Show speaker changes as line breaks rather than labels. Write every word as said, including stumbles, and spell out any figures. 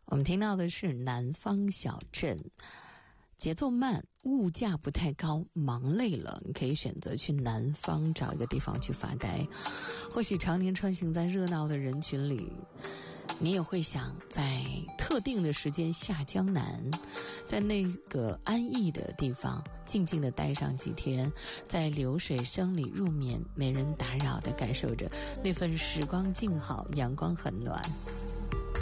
我们听到的是南方小镇，节奏慢，物价不太高，忙累了你可以选择去南方找一个地方去发呆。或许常年穿行在热闹的人群里，你也会想在特定的时间下江南，在那个安逸的地方静静地待上几天，在流水声里入眠，没人打扰地感受着那份时光静好，阳光很暖。